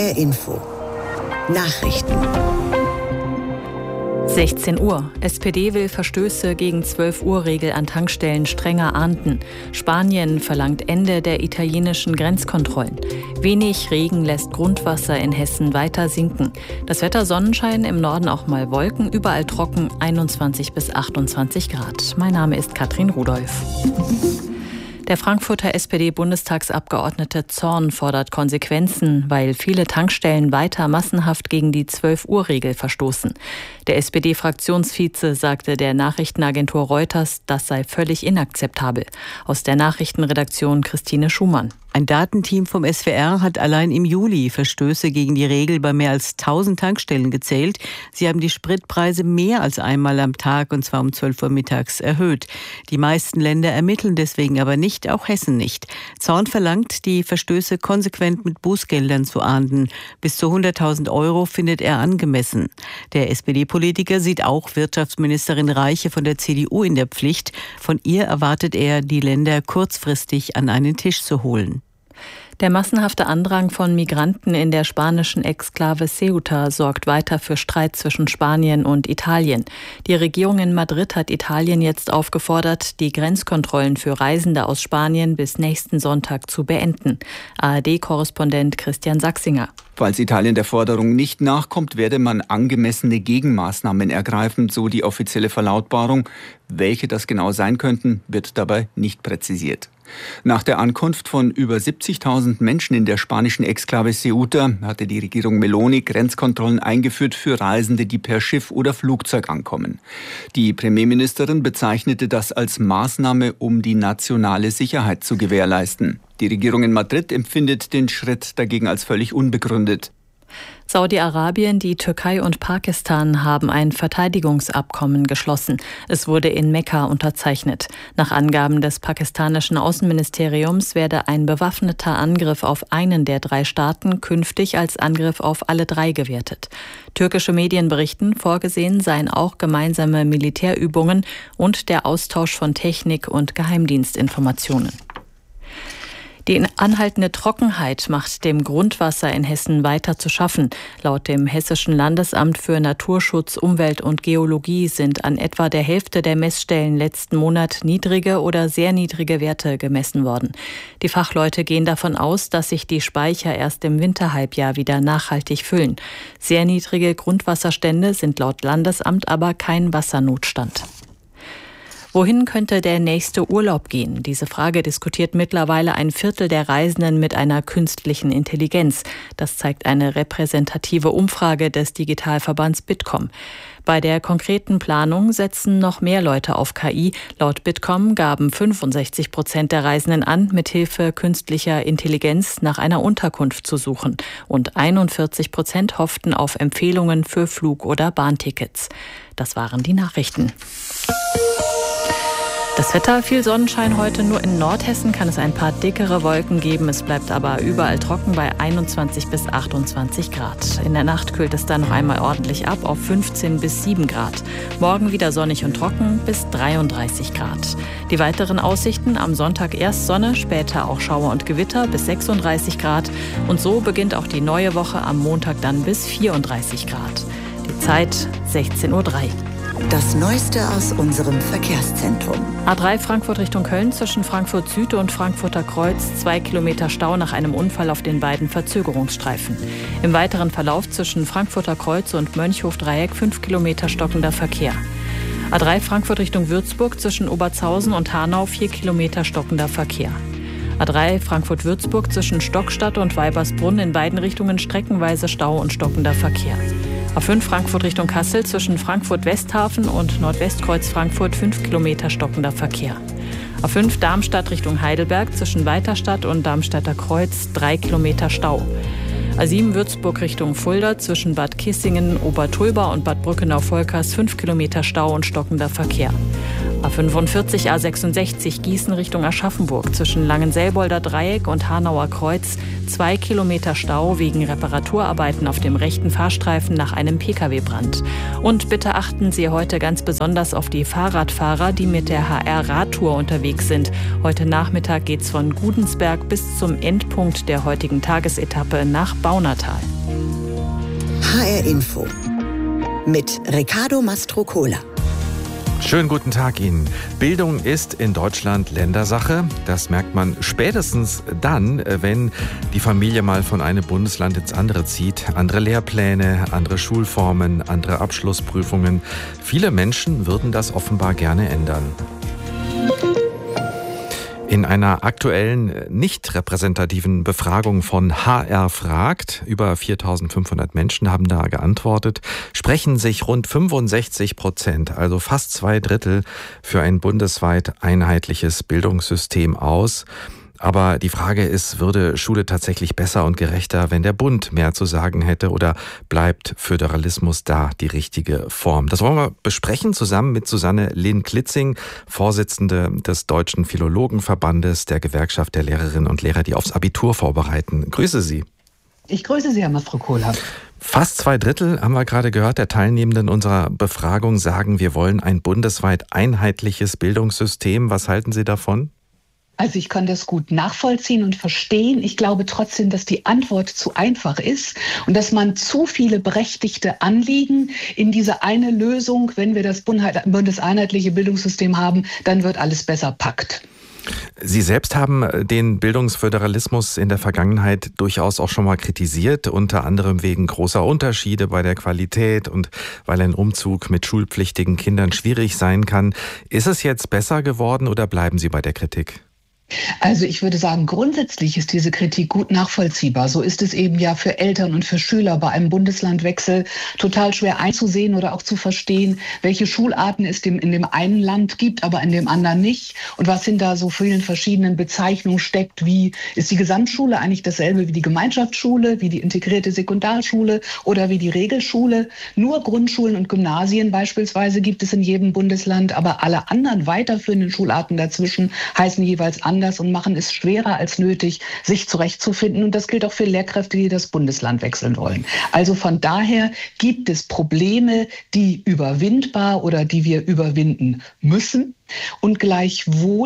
HR Info. Nachrichten. 16 Uhr. SPD will Verstöße gegen 12-Uhr-Regel an Tankstellen strenger ahnden. Spanien verlangt Ende der italienischen Grenzkontrollen. Wenig Regen lässt Grundwasser in Hessen weiter sinken. Das Wetter Sonnenschein, im Norden auch mal Wolken, überall trocken, 21 bis 28 Grad. Mein Name ist Katrin Rudolph. Der Frankfurter SPD-Bundestagsabgeordnete Zorn fordert Konsequenzen, weil viele Tankstellen weiter massenhaft gegen die 12-Uhr-Regel verstoßen. Der SPD-Fraktionsvize sagte der Nachrichtenagentur Reuters, das sei völlig inakzeptabel. Aus der Nachrichtenredaktion Christine Schumann. Ein Datenteam vom SWR hat allein im Juli Verstöße gegen die Regel bei mehr als 1000 Tankstellen gezählt. Sie haben die Spritpreise mehr als einmal am Tag, und zwar um 12 Uhr mittags, erhöht. Die meisten Länder ermitteln deswegen aber nicht, auch Hessen nicht. Zorn verlangt, die Verstöße konsequent mit Bußgeldern zu ahnden. Bis zu 100.000 € findet er angemessen. Der SPD-Politiker sieht auch Wirtschaftsministerin Reiche von der CDU in der Pflicht. Von ihr erwartet er, die Länder kurzfristig an einen Tisch zu holen. Der massenhafte Andrang von Migranten in der spanischen Exklave Ceuta sorgt weiter für Streit zwischen Spanien und Italien. Die Regierung in Madrid hat Italien jetzt aufgefordert, die Grenzkontrollen für Reisende aus Spanien bis nächsten Sonntag zu beenden. ARD-Korrespondent Christian Sachsinger. Falls Italien der Forderung nicht nachkommt, werde man angemessene Gegenmaßnahmen ergreifen, so die offizielle Verlautbarung. Welche das genau sein könnten, wird dabei nicht präzisiert. Nach der Ankunft von über 70.000 Menschen in der spanischen Exklave Ceuta hatte die Regierung Meloni Grenzkontrollen eingeführt für Reisende, die per Schiff oder Flugzeug ankommen. Die Premierministerin bezeichnete das als Maßnahme, um die nationale Sicherheit zu gewährleisten. Die Regierung in Madrid empfindet den Schritt dagegen als völlig unbegründet. Saudi-Arabien, die Türkei und Pakistan haben ein Verteidigungsabkommen geschlossen. Es wurde in Mekka unterzeichnet. Nach Angaben des pakistanischen Außenministeriums werde ein bewaffneter Angriff auf einen der 3 Staaten künftig als Angriff auf alle 3 gewertet. Türkische Medien berichten, vorgesehen seien auch gemeinsame Militärübungen und der Austausch von Technik und Geheimdienstinformationen. Die anhaltende Trockenheit macht dem Grundwasser in Hessen weiter zu schaffen. Laut dem Hessischen Landesamt für Naturschutz, Umwelt und Geologie sind an etwa der Hälfte der Messstellen letzten Monat niedrige oder sehr niedrige Werte gemessen worden. Die Fachleute gehen davon aus, dass sich die Speicher erst im Winterhalbjahr wieder nachhaltig füllen. Sehr niedrige Grundwasserstände sind laut Landesamt aber kein Wassernotstand. Wohin könnte der nächste Urlaub gehen? Diese Frage diskutiert mittlerweile ein Viertel der Reisenden mit einer künstlichen Intelligenz. Das zeigt eine repräsentative Umfrage des Digitalverbands Bitkom. Bei der konkreten Planung setzen noch mehr Leute auf KI. Laut Bitkom gaben 65% der Reisenden an, mithilfe künstlicher Intelligenz nach einer Unterkunft zu suchen. Und 41% hofften auf Empfehlungen für Flug- oder Bahntickets. Das waren die Nachrichten. Das Wetter, viel Sonnenschein heute, nur in Nordhessen kann es ein paar dickere Wolken geben. Es bleibt aber überall trocken bei 21 bis 28 Grad. In der Nacht kühlt es dann noch einmal ordentlich ab auf 15 bis 7 Grad. Morgen wieder sonnig und trocken bis 33 Grad. Die weiteren Aussichten: am Sonntag erst Sonne, später auch Schauer und Gewitter bis 36 Grad. Und so beginnt auch die neue Woche, am Montag dann bis 34 Grad. Die Zeit 16:03 Uhr. Das Neueste aus unserem Verkehrszentrum. A3 Frankfurt Richtung Köln zwischen Frankfurt Süd und Frankfurter Kreuz 2 Kilometer Stau nach einem Unfall auf den beiden Verzögerungsstreifen. Im weiteren Verlauf zwischen Frankfurter Kreuz und Mönchhof-Dreieck 5 Kilometer stockender Verkehr. A3 Frankfurt Richtung Würzburg zwischen Oberzhausen und Hanau 4 Kilometer stockender Verkehr. A3 Frankfurt-Würzburg zwischen Stockstadt und Weibersbrunn in beiden Richtungen streckenweise Stau und stockender Verkehr. A5 Frankfurt Richtung Kassel zwischen Frankfurt-Westhafen und Nordwestkreuz Frankfurt 5 Kilometer stockender Verkehr. A5 Darmstadt Richtung Heidelberg zwischen Weiterstadt und Darmstädter Kreuz 3 Kilometer Stau. A7 Würzburg Richtung Fulda zwischen Bad Kissingen, Obertulba und Bad Brückenau-Volkers 5 Kilometer Stau und stockender Verkehr. A45, A66 Gießen Richtung Aschaffenburg zwischen Langenselbolder Dreieck und Hanauer Kreuz. 2 Kilometer Stau wegen Reparaturarbeiten auf dem rechten Fahrstreifen nach einem Pkw-Brand. Und bitte achten Sie heute ganz besonders auf die Fahrradfahrer, die mit der HR-Radtour unterwegs sind. Heute Nachmittag geht's von Gudensberg bis zum Endpunkt der heutigen Tagesetappe nach Baunatal. HR Info mit Riccardo Mastrocola. Schönen guten Tag Ihnen. Bildung ist in Deutschland Ländersache. Das merkt man spätestens dann, wenn die Familie mal von einem Bundesland ins andere zieht. Andere Lehrpläne, andere Schulformen, andere Abschlussprüfungen. Viele Menschen würden das offenbar gerne ändern. In einer aktuellen, nicht repräsentativen Befragung von HR fragt, über 4.500 Menschen haben da geantwortet, sprechen sich rund 65%, also fast 2/3, für ein bundesweit einheitliches Bildungssystem aus. Aber die Frage ist, würde Schule tatsächlich besser und gerechter, wenn der Bund mehr zu sagen hätte, oder bleibt Föderalismus da die richtige Form? Das wollen wir besprechen zusammen mit Susanne Lehn-Klitzing, Vorsitzende des Deutschen Philologenverbandes, der Gewerkschaft der Lehrerinnen und Lehrer, die aufs Abitur vorbereiten. Grüße Sie. Ich grüße Sie, Herr Mastrocola. Fast 2/3, haben wir gerade gehört, der Teilnehmenden unserer Befragung sagen, wir wollen ein bundesweit einheitliches Bildungssystem. Was halten Sie davon? Also ich kann das gut nachvollziehen und verstehen. Ich glaube trotzdem, dass die Antwort zu einfach ist und dass man zu viele berechtigte Anliegen in diese eine Lösung, wenn wir das bundeseinheitliche Bildungssystem haben, dann wird alles besser packt. Sie selbst haben den Bildungsföderalismus in der Vergangenheit durchaus auch schon mal kritisiert, unter anderem wegen großer Unterschiede bei der Qualität und weil ein Umzug mit schulpflichtigen Kindern schwierig sein kann. Ist es jetzt besser geworden oder bleiben Sie bei der Kritik? Also ich würde sagen, grundsätzlich ist diese Kritik gut nachvollziehbar. So ist es eben ja für Eltern und für Schüler bei einem Bundeslandwechsel total schwer einzusehen oder auch zu verstehen, welche Schularten es in dem einen Land gibt, aber in dem anderen nicht. Und was hinter so vielen verschiedenen Bezeichnungen steckt. Wie ist die Gesamtschule eigentlich dasselbe wie die Gemeinschaftsschule, wie die integrierte Sekundarschule oder wie die Regelschule? Nur Grundschulen und Gymnasien beispielsweise gibt es in jedem Bundesland, aber alle anderen weiterführenden Schularten dazwischen heißen jeweils anders und machen es schwerer als nötig, sich zurechtzufinden. Und das gilt auch für Lehrkräfte, die das Bundesland wechseln wollen. Also von daher gibt es Probleme, die überwindbar oder die wir überwinden müssen. Und gleichwohl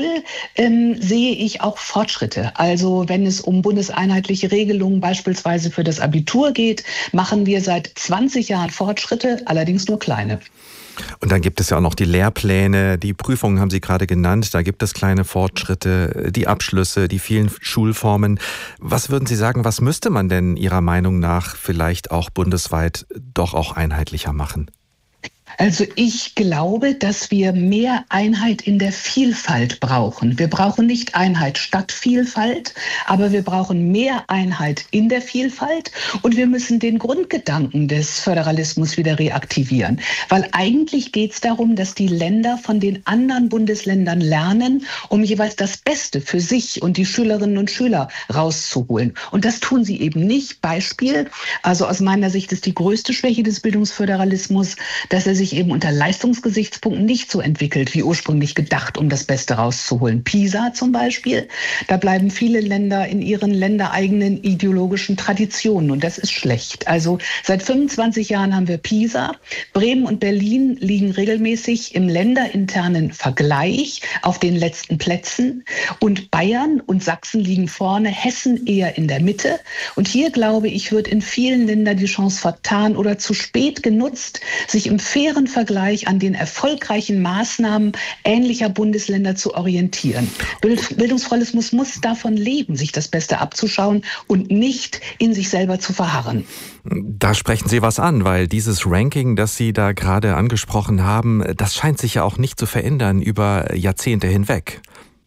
sehe ich auch Fortschritte. Also wenn es um bundeseinheitliche Regelungen beispielsweise für das Abitur geht, machen wir seit 20 Jahren Fortschritte, allerdings nur kleine. Und dann gibt es ja auch noch die Lehrpläne, die Prüfungen haben Sie gerade genannt, da gibt es kleine Fortschritte, die Abschlüsse, die vielen Schulformen. Was würden Sie sagen, was müsste man denn Ihrer Meinung nach vielleicht auch bundesweit doch auch einheitlicher machen? Also ich glaube, dass wir mehr Einheit in der Vielfalt brauchen. Wir brauchen nicht Einheit statt Vielfalt, aber wir brauchen mehr Einheit in der Vielfalt und wir müssen den Grundgedanken des Föderalismus wieder reaktivieren. Weil eigentlich geht es darum, dass die Länder von den anderen Bundesländern lernen, um jeweils das Beste für sich und die Schülerinnen und Schüler rauszuholen. Und das tun sie eben nicht. Beispiel, also aus meiner Sicht ist die größte Schwäche des Bildungsföderalismus, dass er sich eben unter Leistungsgesichtspunkten nicht so entwickelt, wie ursprünglich gedacht, um das Beste rauszuholen. PISA zum Beispiel, da bleiben viele Länder in ihren ländereigenen ideologischen Traditionen und das ist schlecht. Also seit 25 Jahren haben wir PISA. Bremen und Berlin liegen regelmäßig im länderinternen Vergleich auf den letzten Plätzen und Bayern und Sachsen liegen vorne, Hessen eher in der Mitte. Und hier, glaube ich, wird in vielen Ländern die Chance vertan oder zu spät genutzt, sich im fairen Vergleich an den erfolgreichen Maßnahmen ähnlicher Bundesländer zu orientieren. Bildungsföderalismus muss davon leben, sich das Beste abzuschauen und nicht in sich selber zu verharren. Da sprechen Sie was an, weil dieses Ranking, das Sie da gerade angesprochen haben, das scheint sich ja auch nicht zu verändern über Jahrzehnte hinweg.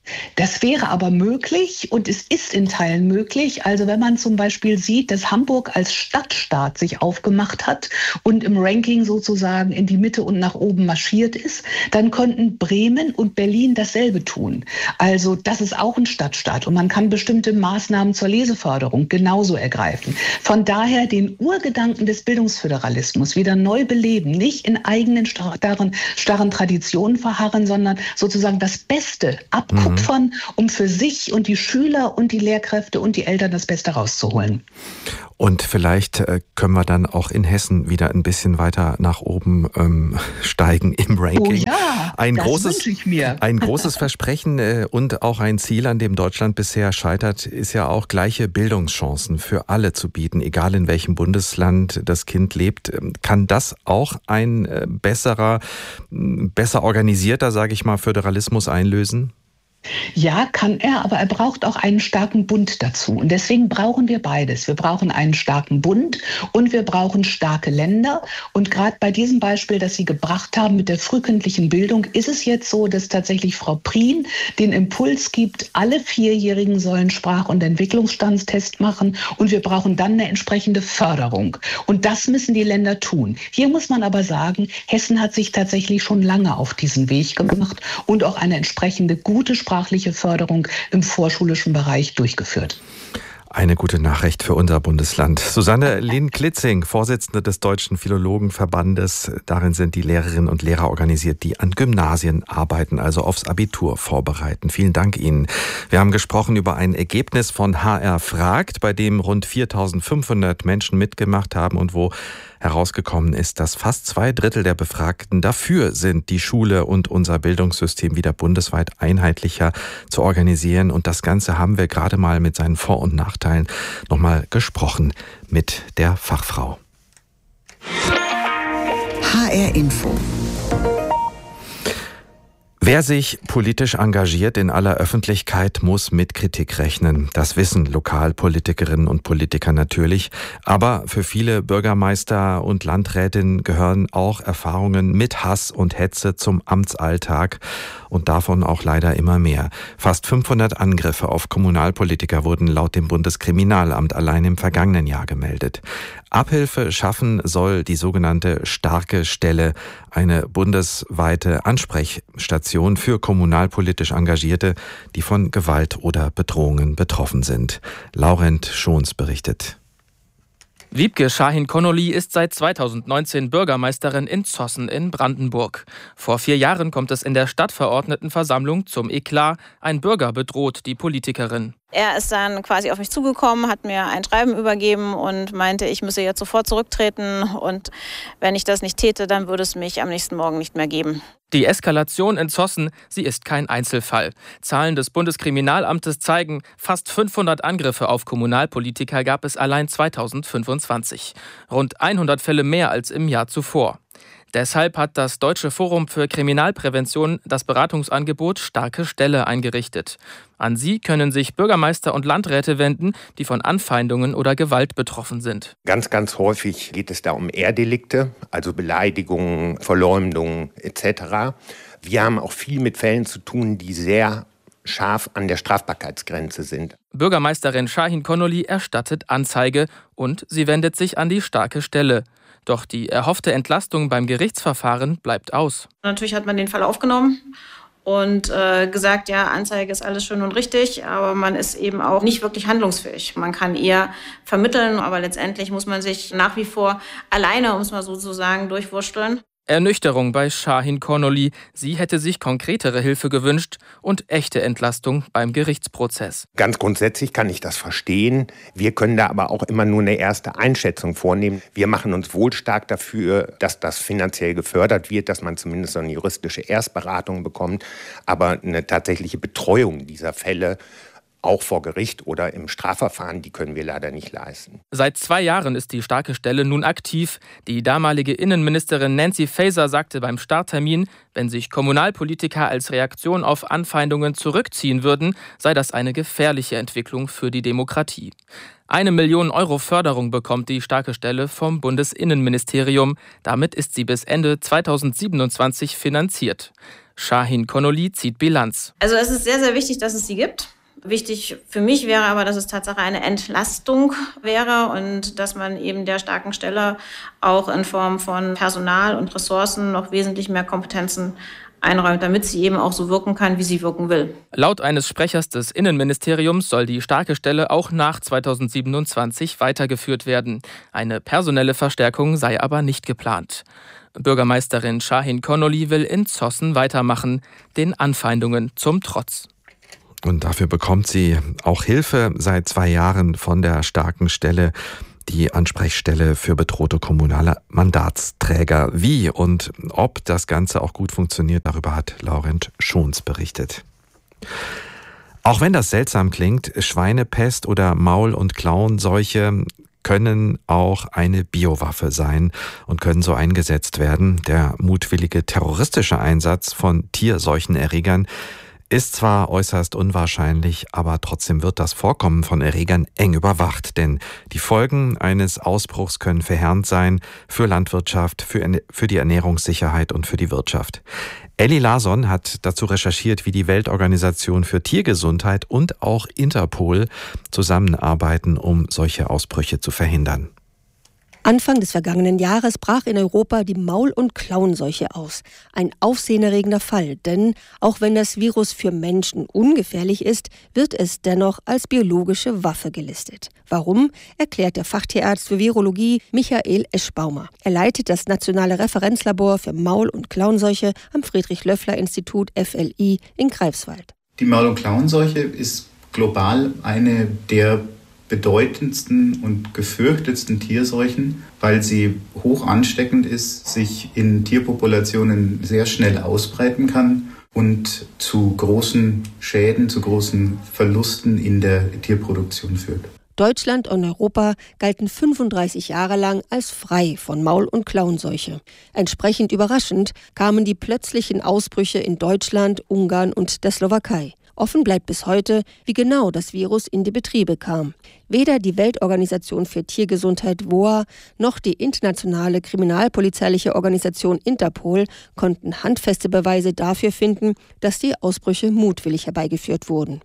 Das wäre aber möglich und es ist in Teilen möglich. Also wenn man zum Beispiel sieht, dass Hamburg als Stadtstaat sich aufgemacht hat und im Ranking sozusagen in die Mitte und nach oben marschiert ist, dann könnten Bremen und Berlin dasselbe tun. Also das ist auch ein Stadtstaat und man kann bestimmte Maßnahmen zur Leseförderung genauso ergreifen. Von daher den Urgedanken des Bildungsföderalismus wieder neu beleben, nicht in eigenen starren Traditionen verharren, sondern sozusagen das Beste abkupfern, um für sich und die Schüler und die Lehrkräfte und die Eltern das Beste rauszuholen. Und vielleicht können wir dann auch in Hessen wieder ein bisschen weiter nach oben steigen im Ranking. Oh ja, das wünsche ich mir. Ein großes Versprechen und auch ein Ziel, an dem Deutschland bisher scheitert, ist ja auch gleiche Bildungschancen für alle zu bieten, egal in welchem Bundesland das Kind lebt. Kann das auch ein besser organisierter, sage ich mal, Föderalismus einlösen? Ja, kann er, aber er braucht auch einen starken Bund dazu. Und deswegen brauchen wir beides. Wir brauchen einen starken Bund und wir brauchen starke Länder. Und gerade bei diesem Beispiel, das Sie gebracht haben mit der frühkindlichen Bildung, ist es jetzt so, dass tatsächlich Frau Prien den Impuls gibt, alle 4-Jährigen sollen Sprach- und Entwicklungsstandstest machen und wir brauchen dann eine entsprechende Förderung. Und das müssen die Länder tun. Hier muss man aber sagen, Hessen hat sich tatsächlich schon lange auf diesen Weg gemacht und auch eine entsprechende gute sprachliche Förderung im vorschulischen Bereich durchgeführt. Eine gute Nachricht für unser Bundesland. Susanne Lien-Klitzing, Vorsitzende des Deutschen Philologenverbandes. Darin sind die Lehrerinnen und Lehrer organisiert, die an Gymnasien arbeiten, also aufs Abitur vorbereiten. Vielen Dank Ihnen. Wir haben gesprochen über ein Ergebnis von HR fragt, bei dem rund 4.500 Menschen mitgemacht haben und wo herausgekommen ist, dass fast 2/3 der Befragten dafür sind, die Schule und unser Bildungssystem wieder bundesweit einheitlicher zu organisieren. Und das Ganze haben wir gerade mal mit seinen Vor- und Nachteilen nochmal gesprochen mit der Fachfrau. HR Info. Wer sich politisch engagiert in aller Öffentlichkeit, muss mit Kritik rechnen. Das wissen Lokalpolitikerinnen und Politiker natürlich. Aber für viele Bürgermeister und Landrätinnen gehören auch Erfahrungen mit Hass und Hetze zum Amtsalltag und davon auch leider immer mehr. Fast 500 Angriffe auf Kommunalpolitiker wurden laut dem Bundeskriminalamt allein im vergangenen Jahr gemeldet. Abhilfe schaffen soll die sogenannte Starke Stelle, eine bundesweite Ansprechstation für kommunalpolitisch Engagierte, die von Gewalt oder Bedrohungen betroffen sind. Laurent Schons berichtet. Wiebke Schahin-Connolly ist seit 2019 Bürgermeisterin in Zossen in Brandenburg. Vor 4 Jahren kommt es in der Stadtverordnetenversammlung zum Eklat. Ein Bürger bedroht die Politikerin. Er ist dann quasi auf mich zugekommen, hat mir ein Schreiben übergeben und meinte, ich müsse jetzt sofort zurücktreten. Und wenn ich das nicht täte, dann würde es mich am nächsten Morgen nicht mehr geben. Die Eskalation in Zossen, sie ist kein Einzelfall. Zahlen des Bundeskriminalamtes zeigen, fast 500 Angriffe auf Kommunalpolitiker gab es allein 2025. Rund 100 Fälle mehr als im Jahr zuvor. Deshalb hat das Deutsche Forum für Kriminalprävention das Beratungsangebot Starke Stelle eingerichtet. An sie können sich Bürgermeister und Landräte wenden, die von Anfeindungen oder Gewalt betroffen sind. Ganz, ganz häufig geht es da um Ehrdelikte, also Beleidigungen, Verleumdungen etc. Wir haben auch viel mit Fällen zu tun, die sehr scharf an der Strafbarkeitsgrenze sind. Bürgermeisterin Schahin-Connolly erstattet Anzeige und sie wendet sich an die Starke Stelle. Doch die erhoffte Entlastung beim Gerichtsverfahren bleibt aus. Natürlich hat man den Fall aufgenommen und gesagt, ja, Anzeige ist alles schön und richtig, aber man ist eben auch nicht wirklich handlungsfähig. Man kann eher vermitteln, aber letztendlich muss man sich nach wie vor alleine, um es mal so zu sagen, durchwursteln. Ernüchterung bei Schahin-Connolly. Sie hätte sich konkretere Hilfe gewünscht und echte Entlastung beim Gerichtsprozess. Ganz grundsätzlich kann ich das verstehen. Wir können da aber auch immer nur eine erste Einschätzung vornehmen. Wir machen uns wohl stark dafür, dass das finanziell gefördert wird, dass man zumindest so eine juristische Erstberatung bekommt. Aber eine tatsächliche Betreuung dieser Fälle, auch vor Gericht oder im Strafverfahren, die können wir leider nicht leisten. Seit 2 Jahren ist die Starke Stelle nun aktiv. Die damalige Innenministerin Nancy Faeser sagte beim Starttermin, wenn sich Kommunalpolitiker als Reaktion auf Anfeindungen zurückziehen würden, sei das eine gefährliche Entwicklung für die Demokratie. 1 Million Euro Förderung bekommt die Starke Stelle vom Bundesinnenministerium. Damit ist sie bis Ende 2027 finanziert. Shahin Connolly zieht Bilanz. Also es ist sehr, sehr wichtig, dass es sie gibt. Wichtig für mich wäre aber, dass es tatsächlich eine Entlastung wäre und dass man eben der starken Stelle auch in Form von Personal und Ressourcen noch wesentlich mehr Kompetenzen einräumt, damit sie eben auch so wirken kann, wie sie wirken will. Laut eines Sprechers des Innenministeriums soll die starke Stelle auch nach 2027 weitergeführt werden. Eine personelle Verstärkung sei aber nicht geplant. Bürgermeisterin Shahin Connolly will in Zossen weitermachen, den Anfeindungen zum Trotz. Und dafür bekommt sie auch Hilfe seit 2 Jahren von der starken Stelle, die Ansprechstelle für bedrohte kommunale Mandatsträger. Wie und ob das Ganze auch gut funktioniert, darüber hat Laurent Schons berichtet. Auch wenn das seltsam klingt, Schweinepest oder Maul- und Klauenseuche können auch eine Biowaffe sein und können so eingesetzt werden. Der mutwillige terroristische Einsatz von Tierseuchenerregern ist zwar äußerst unwahrscheinlich, aber trotzdem wird das Vorkommen von Erregern eng überwacht, denn die Folgen eines Ausbruchs können verheerend sein für Landwirtschaft, für die Ernährungssicherheit und für die Wirtschaft. Elli Larsson hat dazu recherchiert, wie die Weltorganisation für Tiergesundheit und auch Interpol zusammenarbeiten, um solche Ausbrüche zu verhindern. Anfang des vergangenen Jahres brach in Europa die Maul- und Klauenseuche aus. Ein aufsehenerregender Fall, denn auch wenn das Virus für Menschen ungefährlich ist, wird es dennoch als biologische Waffe gelistet. Warum, erklärt der Fachtierarzt für Virologie Michael Eschbaumer. Er leitet das Nationale Referenzlabor für Maul- und Klauenseuche am Friedrich-Löffler-Institut FLI in Greifswald. Die Maul- und Klauenseuche ist global eine der bedeutendsten und gefürchtetsten Tierseuchen, weil sie hoch ansteckend ist, sich in Tierpopulationen sehr schnell ausbreiten kann und zu großen Schäden, zu großen Verlusten in der Tierproduktion führt. Deutschland und Europa galten 35 Jahre lang als frei von Maul- und Klauenseuche. Entsprechend überraschend kamen die plötzlichen Ausbrüche in Deutschland, Ungarn und der Slowakei. Offen bleibt bis heute, wie genau das Virus in die Betriebe kam. Weder die Weltorganisation für Tiergesundheit WOA noch die internationale kriminalpolizeiliche Organisation Interpol konnten handfeste Beweise dafür finden, dass die Ausbrüche mutwillig herbeigeführt wurden.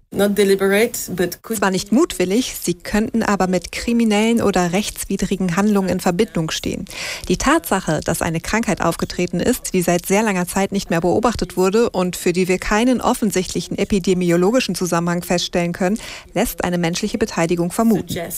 Zwar nicht mutwillig, sie könnten aber mit kriminellen oder rechtswidrigen Handlungen in Verbindung stehen. Die Tatsache, dass eine Krankheit aufgetreten ist, die seit sehr langer Zeit nicht mehr beobachtet wurde und für die wir keinen offensichtlichen epidemiologischen Zusammenhang feststellen können, lässt eine menschliche Beteiligung vermuten.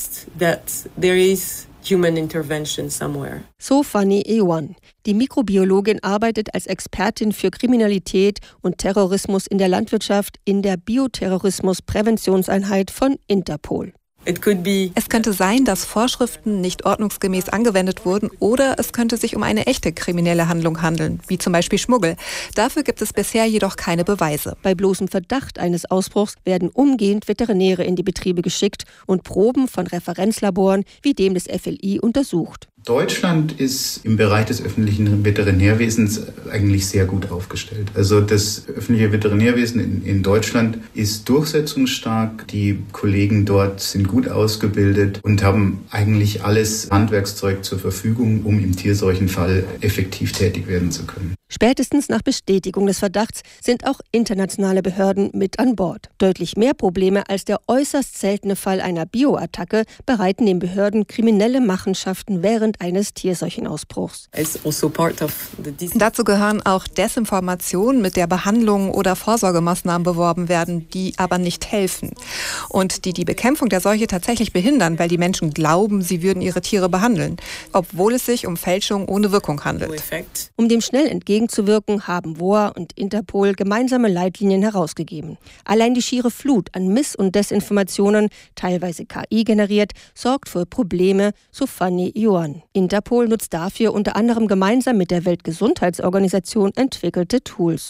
So Fanny Ewan. Die Mikrobiologin arbeitet als Expertin für Kriminalität und Terrorismus in der Landwirtschaft in der Bioterrorismus-Präventionseinheit von Interpol. Es könnte sein, dass Vorschriften nicht ordnungsgemäß angewendet wurden oder es könnte sich um eine echte kriminelle Handlung handeln, wie zum Beispiel Schmuggel. Dafür gibt es bisher jedoch keine Beweise. Bei bloßem Verdacht eines Ausbruchs werden umgehend Veterinäre in die Betriebe geschickt und Proben von Referenzlaboren wie dem des FLI untersucht. Deutschland ist im Bereich des öffentlichen Veterinärwesens eigentlich sehr gut aufgestellt. Also das öffentliche Veterinärwesen in Deutschland ist durchsetzungsstark. Die Kollegen dort sind gut ausgebildet und haben eigentlich alles Handwerkszeug zur Verfügung, um im Tierseuchenfall effektiv tätig werden zu können. Spätestens nach Bestätigung des Verdachts sind auch internationale Behörden mit an Bord. Deutlich mehr Probleme als der äußerst seltene Fall einer Bioattacke bereiten den Behörden kriminelle Machenschaften während eines Tierseuchenausbruchs. Dazu gehören auch Desinformationen, mit der Behandlung oder Vorsorgemaßnahmen beworben werden, die aber nicht helfen und die Bekämpfung der Seuche tatsächlich behindern, weil die Menschen glauben, sie würden ihre Tiere behandeln, obwohl es sich um Fälschung ohne Wirkung handelt. Um dem schnell entgegenzuwirken, haben WOA und Interpol gemeinsame Leitlinien herausgegeben. Allein die schiere Flut an Miss- und Desinformationen, teilweise KI generiert, sorgt für Probleme, so Fanny Johann. Interpol nutzt dafür unter anderem gemeinsam mit der Weltgesundheitsorganisation entwickelte Tools.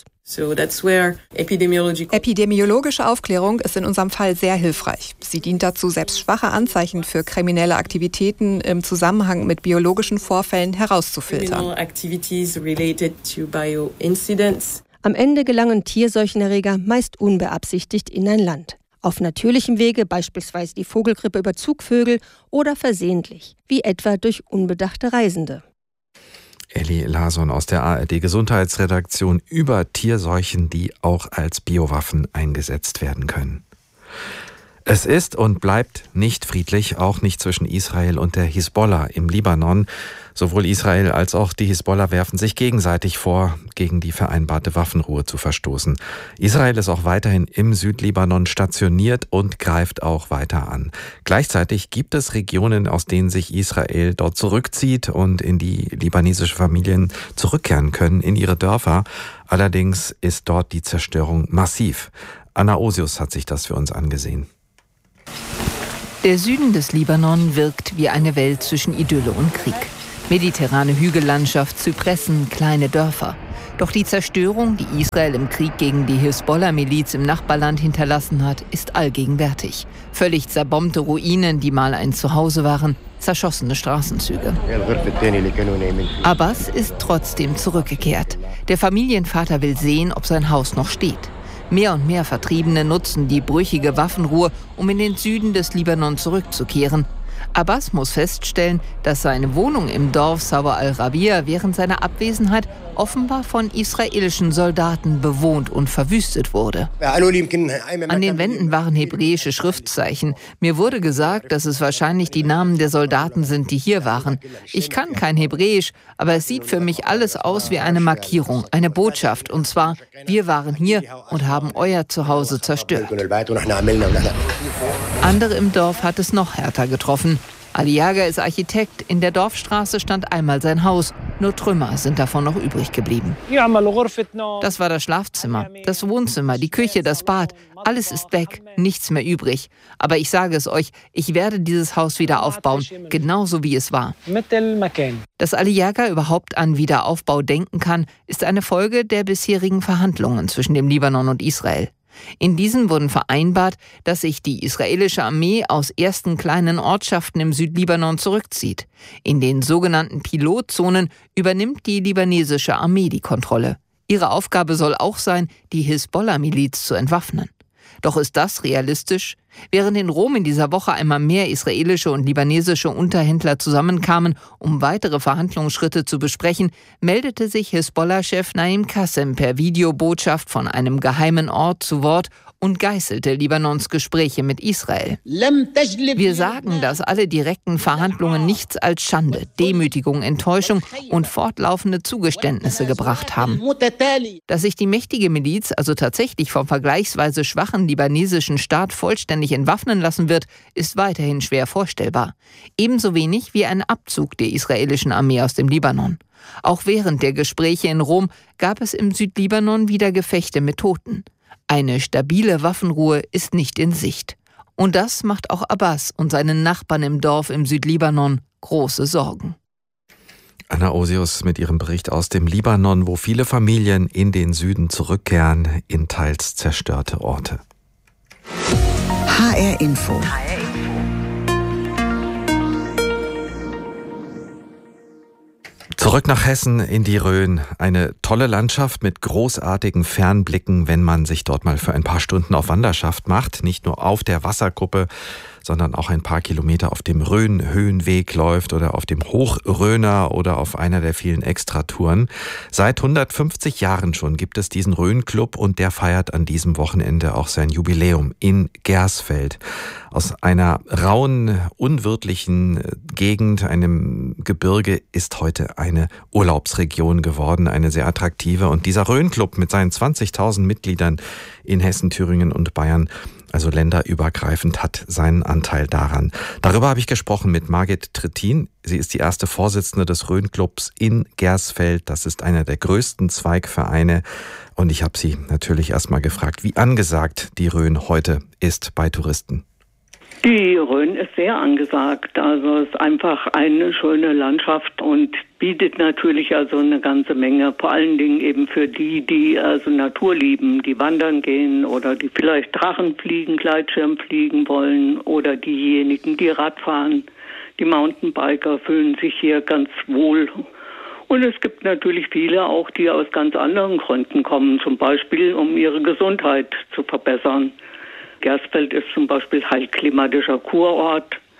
Epidemiologische Aufklärung ist in unserem Fall sehr hilfreich. Sie dient dazu, selbst schwache Anzeichen für kriminelle Aktivitäten im Zusammenhang mit biologischen Vorfällen herauszufiltern. Am Ende gelangen Tierseuchenerreger meist unbeabsichtigt in ein Land. Auf natürlichem Wege, beispielsweise die Vogelgrippe über Zugvögel, oder versehentlich, wie etwa durch unbedachte Reisende. Elli Lason aus der ARD-Gesundheitsredaktion über Tierseuchen, die auch als Biowaffen eingesetzt werden können. Es ist und bleibt nicht friedlich, auch nicht zwischen Israel und der Hisbollah im Libanon. Sowohl Israel als auch die Hisbollah werfen sich gegenseitig vor, gegen die vereinbarte Waffenruhe zu verstoßen. Israel ist auch weiterhin im Südlibanon stationiert und greift auch weiter an. Gleichzeitig gibt es Regionen, aus denen sich Israel dort zurückzieht und in die libanesische Familien zurückkehren können, in ihre Dörfer. Allerdings ist dort die Zerstörung massiv. Anna Osius hat sich das für uns angesehen. Der Süden des Libanon wirkt wie eine Welt zwischen Idylle und Krieg. Mediterrane Hügellandschaft, Zypressen, kleine Dörfer. Doch die Zerstörung, die Israel im Krieg gegen die Hisbollah-Miliz im Nachbarland hinterlassen hat, ist allgegenwärtig. Völlig zerbombte Ruinen, die mal ein Zuhause waren, zerschossene Straßenzüge. Abbas ist trotzdem zurückgekehrt. Der Familienvater will sehen, ob sein Haus noch steht. Mehr und mehr Vertriebene nutzen die brüchige Waffenruhe, um in den Süden des Libanon zurückzukehren. Abbas muss feststellen, dass seine Wohnung im Dorf Sawa al-Rabia während seiner Abwesenheit offenbar von israelischen Soldaten bewohnt und verwüstet wurde. An den Wänden waren hebräische Schriftzeichen. Mir wurde gesagt, dass es wahrscheinlich die Namen der Soldaten sind, die hier waren. Ich kann kein Hebräisch, aber es sieht für mich alles aus wie eine Markierung, eine Botschaft. Und zwar, wir waren hier und haben euer Zuhause zerstört. Andere im Dorf hat es noch härter getroffen. Ali Jager ist Architekt. In der Dorfstraße stand einmal sein Haus. Nur Trümmer sind davon noch übrig geblieben. Das war das Schlafzimmer, das Wohnzimmer, die Küche, das Bad. Alles ist weg, nichts mehr übrig. Aber ich sage es euch, ich werde dieses Haus wieder aufbauen, genauso wie es war. Dass Ali Jager überhaupt an Wiederaufbau denken kann, ist eine Folge der bisherigen Verhandlungen zwischen dem Libanon und Israel. In diesen wurden vereinbart, dass sich die israelische Armee aus ersten kleinen Ortschaften im Südlibanon zurückzieht. In den sogenannten Pilotzonen übernimmt die libanesische Armee die Kontrolle. Ihre Aufgabe soll auch sein, die Hisbollah-Miliz zu entwaffnen. Doch ist das realistisch? Während in Rom in dieser Woche einmal mehr israelische und libanesische Unterhändler zusammenkamen, um weitere Verhandlungsschritte zu besprechen, meldete sich Hisbollah-Chef Naim Qassem per Videobotschaft von einem geheimen Ort zu Wort und geißelte Libanons Gespräche mit Israel. Wir sagen, dass alle direkten Verhandlungen nichts als Schande, Demütigung, Enttäuschung und fortlaufende Zugeständnisse gebracht haben. Dass sich die mächtige Miliz also tatsächlich vom vergleichsweise schwachen libanesischen Staat vollständig entwaffnen lassen wird, ist weiterhin schwer vorstellbar. Ebenso wenig wie ein Abzug der israelischen Armee aus dem Libanon. Auch während der Gespräche in Rom gab es im Südlibanon wieder Gefechte mit Toten. Eine stabile Waffenruhe ist nicht in Sicht. Und das macht auch Abbas und seinen Nachbarn im Dorf im Südlibanon große Sorgen. Anna Osius mit ihrem Bericht aus dem Libanon, wo viele Familien in den Süden zurückkehren, in teils zerstörte Orte. HR Info. Zurück nach Hessen in die Rhön. Eine tolle Landschaft mit großartigen Fernblicken, wenn man sich dort mal für ein paar Stunden auf Wanderschaft macht. Nicht nur auf der Wasserkuppe, sondern auch ein paar Kilometer auf dem Rhön-Höhenweg läuft oder auf dem Hochrhöner oder auf einer der vielen Extratouren. Seit 150 Jahren schon gibt es diesen Rhön-Club und der feiert an diesem Wochenende auch sein Jubiläum in Gersfeld. Aus einer rauen, unwirtlichen Gegend, einem Gebirge, ist heute eine Urlaubsregion geworden, eine sehr attraktive. Und dieser Rhön-Club mit seinen 20.000 Mitgliedern in Hessen, Thüringen und Bayern, also länderübergreifend, hat seinen Anteil daran. Darüber habe ich gesprochen mit Margit Trittin. Sie ist die erste Vorsitzende des Rhön-Clubs in Gersfeld. Das ist einer der größten Zweigvereine. Und ich habe sie natürlich erstmal gefragt, wie angesagt die Rhön heute ist bei Touristen. Die Rhön ist sehr angesagt. Also es ist einfach eine schöne Landschaft und bietet natürlich also eine ganze Menge, vor allen Dingen eben für die, die also Natur lieben, die wandern gehen oder die vielleicht Drachen fliegen, Gleitschirm fliegen wollen oder diejenigen, die Rad fahren. Die Mountainbiker fühlen sich hier ganz wohl. Und es gibt natürlich viele auch, die aus ganz anderen Gründen kommen, zum Beispiel um ihre Gesundheit zu verbessern. Gersfeld ist zum Beispiel heilklimatischer Kurort.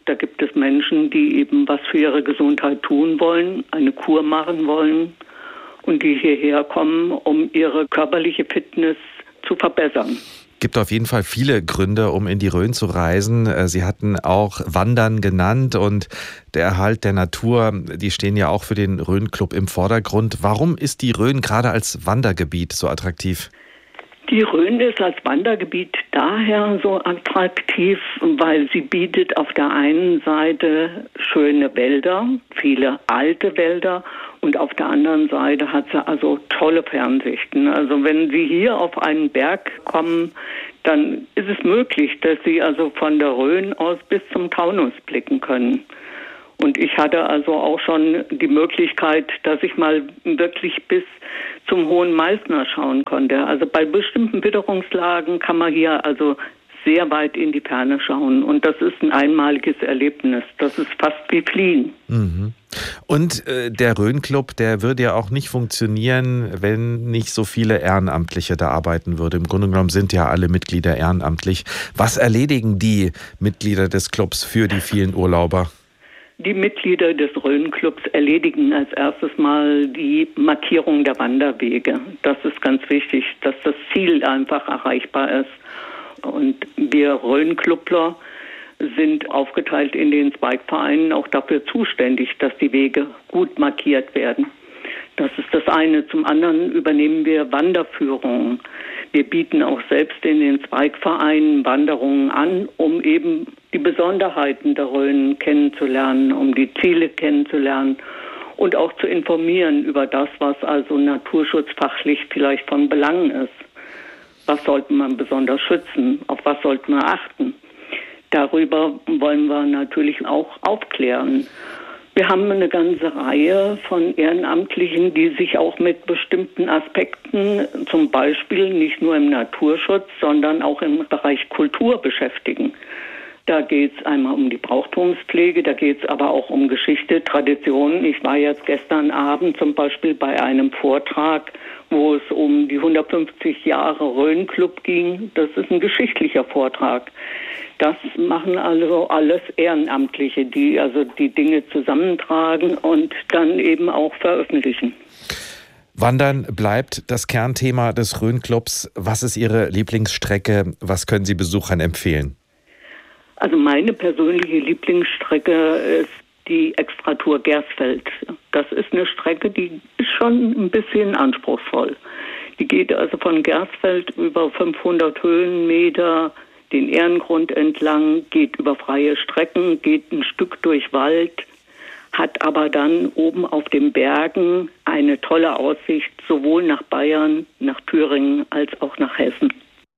Da gibt es Menschen, die eben was für ihre Gesundheit tun wollen, eine Kur machen wollen und die hierher kommen, um ihre körperliche Fitness zu verbessern. Gibt auf jeden Fall viele Gründe, um in die Rhön zu reisen. Sie hatten auch Wandern genannt und der Erhalt der Natur, die stehen ja auch für den Rhön-Club im Vordergrund. Warum ist die Rhön gerade als Wandergebiet so attraktiv? Die Rhön ist als Wandergebiet daher so attraktiv, weil sie bietet auf der einen Seite schöne Wälder, viele alte Wälder, und auf der anderen Seite hat sie also tolle Fernsichten. Also wenn Sie hier auf einen Berg kommen, dann ist es möglich, dass Sie also von der Rhön aus bis zum Taunus blicken können. Und ich hatte also auch schon die Möglichkeit, dass ich mal wirklich bis zum Hohen Meißner schauen konnte. Also bei bestimmten Witterungslagen kann man hier also sehr weit in die Ferne schauen. Und das ist ein einmaliges Erlebnis. Das ist fast wie Fliehen. Mhm. Und der Rhön-Club, der würde ja auch nicht funktionieren, wenn nicht so viele Ehrenamtliche da arbeiten würden. Im Grunde genommen sind ja alle Mitglieder ehrenamtlich. Was erledigen die Mitglieder des Clubs für die vielen Urlauber? Die Mitglieder des Rhön-Clubs erledigen als erstes mal die Markierung der Wanderwege. Das ist ganz wichtig, dass das Ziel einfach erreichbar ist. Und wir Rhön-Clubler sind aufgeteilt in den Zweigvereinen auch dafür zuständig, dass die Wege gut markiert werden. Das ist das eine. Zum anderen übernehmen wir Wanderführungen. Wir bieten auch selbst in den Zweigvereinen Wanderungen an, um eben die Besonderheiten der Rhön kennenzulernen, um die Ziele kennenzulernen und auch zu informieren über das, was also naturschutzfachlich vielleicht von Belang ist. Was sollte man besonders schützen? Auf was sollte man achten? Darüber wollen wir natürlich auch aufklären. Wir haben eine ganze Reihe von Ehrenamtlichen, die sich auch mit bestimmten Aspekten, zum Beispiel nicht nur im Naturschutz, sondern auch im Bereich Kultur beschäftigen. Da geht es einmal um die Brauchtumspflege, da geht es aber auch um Geschichte, Traditionen. Ich war jetzt gestern Abend zum Beispiel bei einem Vortrag, wo es um die 150 Jahre Rhön-Club ging. Das ist ein geschichtlicher Vortrag. Das machen also alles Ehrenamtliche, die also die Dinge zusammentragen und dann eben auch veröffentlichen. Wandern bleibt das Kernthema des Rhön-Clubs. Was ist Ihre Lieblingsstrecke? Was können Sie Besuchern empfehlen? Also meine persönliche Lieblingsstrecke ist die Extratour Gersfeld. Das ist eine Strecke, die ist schon ein bisschen anspruchsvoll. Die geht also von Gersfeld über 500 Höhenmeter den Ehrengrund entlang, geht über freie Strecken, geht ein Stück durch Wald, hat aber dann oben auf den Bergen eine tolle Aussicht, sowohl nach Bayern, nach Thüringen als auch nach Hessen.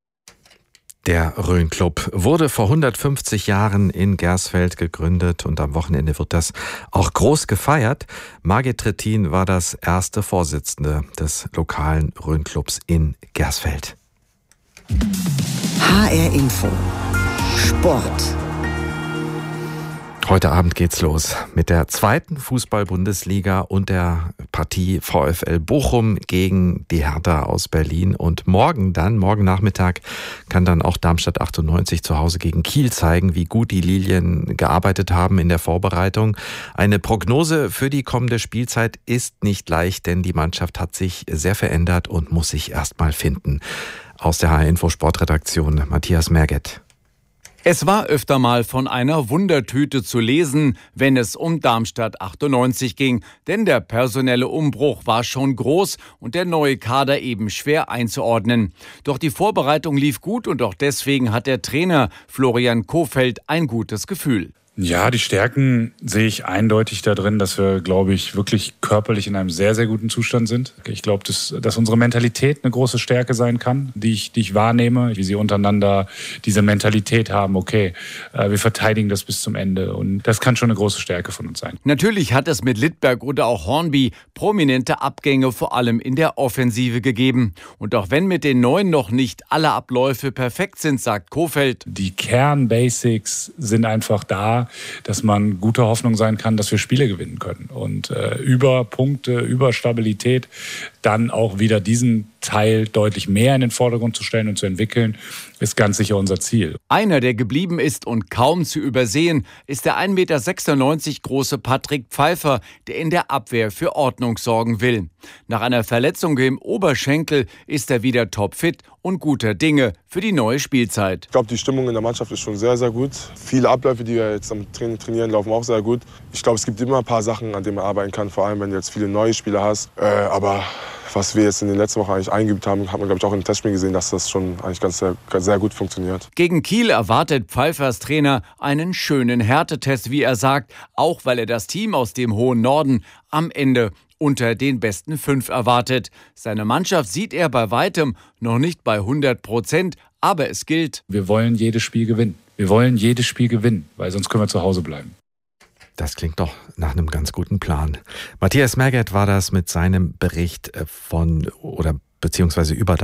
Der Rhön-Club wurde vor 150 Jahren in Gersfeld gegründet und am Wochenende wird das auch groß gefeiert. Margit Trittin war das erste Vorsitzende des lokalen Rhön-Clubs in Gersfeld. HR Info. Sport. Heute Abend geht's los mit der zweiten Fußball-Bundesliga und der Partie VfL Bochum gegen die Hertha aus Berlin. Und morgen Nachmittag, kann dann auch Darmstadt 98 zu Hause gegen Kiel zeigen, wie gut die Lilien gearbeitet haben in der Vorbereitung. Eine Prognose für die kommende Spielzeit ist nicht leicht, denn die Mannschaft hat sich sehr verändert und muss sich erst mal finden. Aus der HR Info Sportredaktion Matthias Merget. Es war öfter mal von einer Wundertüte zu lesen, wenn es um Darmstadt 98 ging. Denn der personelle Umbruch war schon groß und der neue Kader eben schwer einzuordnen. Doch die Vorbereitung lief gut und auch deswegen hat der Trainer Florian Kohfeldt ein gutes Gefühl. Ja, die Stärken sehe ich eindeutig da drin, dass wir, glaube ich, wirklich körperlich in einem sehr, sehr guten Zustand sind. Ich glaube, dass unsere Mentalität eine große Stärke sein kann, die ich wahrnehme, wie sie untereinander diese Mentalität haben, okay, wir verteidigen das bis zum Ende und das kann schon eine große Stärke von uns sein. Natürlich hat es mit Littberg oder auch Hornby prominente Abgänge vor allem in der Offensive gegeben. Und auch wenn mit den Neuen noch nicht alle Abläufe perfekt sind, sagt Kohfeldt. Die Kernbasics sind einfach da, dass man guter Hoffnung sein kann, dass wir Spiele gewinnen können. Und über Punkte, über Stabilität dann auch wieder diesen Teil deutlich mehr in den Vordergrund zu stellen und zu entwickeln, ist ganz sicher unser Ziel. Einer, der geblieben ist und kaum zu übersehen, ist der 1,96 Meter große Patrick Pfeiffer, der in der Abwehr für Ordnung sorgen will. Nach einer Verletzung im Oberschenkel ist er wieder topfit und guter Dinge für die neue Spielzeit. Ich glaube, die Stimmung in der Mannschaft ist schon sehr, sehr gut. Viele Abläufe, die wir jetzt am Trainieren laufen, auch sehr gut. Ich glaube, es gibt immer ein paar Sachen, an denen man arbeiten kann, vor allem wenn du jetzt viele neue Spieler hast. Aber was wir jetzt in den letzten Wochen eigentlich eingeübt haben, hat man, glaube ich, auch im Testspiel gesehen, dass das schon eigentlich sehr gut funktioniert. Gegen Kiel erwartet Pfeiffers Trainer einen schönen Härtetest, wie er sagt, auch weil er das Team aus dem hohen Norden am Ende unter den besten 5 erwartet. Seine Mannschaft sieht er bei weitem noch nicht bei 100%, aber es gilt: Wir wollen jedes Spiel gewinnen. Wir wollen jedes Spiel gewinnen, weil sonst können wir zu Hause bleiben. Das klingt doch nach einem ganz guten Plan. Matthias Merget war das mit seinem Bericht beziehungsweise über